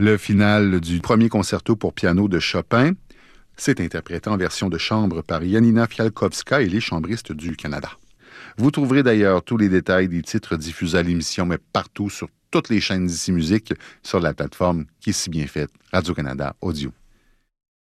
Le final du premier concerto pour piano de Chopin, c'est interprété en version de chambre par Janina Fialkowska et les chambristes du Canada. Vous trouverez d'ailleurs tous les détails des titres diffusés à l'émission, mais partout sur toutes les chaînes d'Ici Musique, sur la plateforme qui est si bien faite, Radio-Canada Audio.